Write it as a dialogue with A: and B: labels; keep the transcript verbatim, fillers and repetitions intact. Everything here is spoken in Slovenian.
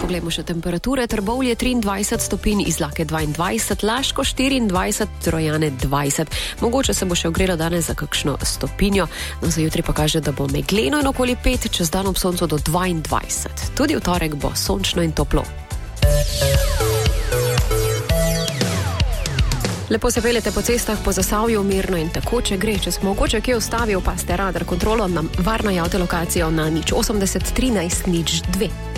A: Poglejmo še temperature. Trbovlje triindvajset stopinj, Izlake dvaindvajset, Laško štiriindvajset, Trojane dvajset. Mogoče se bo še ogrelo danes za kakšno stopinjo. No, za jutri pa kaže, da bo megleno in okoli pet, čez dan ob soncu do dvaindvajset. Tudi v torek bo sončno in toplo. Lepo se peljete po cestah, po Zasavju, mirno in tekoče gre. Če smo mogoče kje ustavil, pa ste radar kontrolo na varno javte lokacijo na nič osemdeset trinajst nič dve.